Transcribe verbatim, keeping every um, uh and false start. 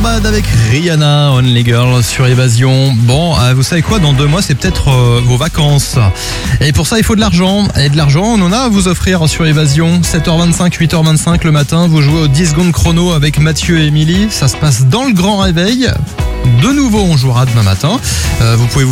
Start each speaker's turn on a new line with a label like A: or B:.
A: Bad avec Rihanna, Only Girl sur Évasion. Bon, euh, vous savez quoi, dans deux mois, c'est peut-être euh, vos vacances. Et pour ça, il faut de l'argent. Et de l'argent, on en a à vous offrir sur Évasion. sept heures vingt-cinq, huit heures vingt-cinq le matin, vous jouez au dix secondes chrono avec Mathieu et Émilie. Ça se passe dans le Grand Réveil. De nouveau, on jouera demain matin. Euh, vous pouvez vous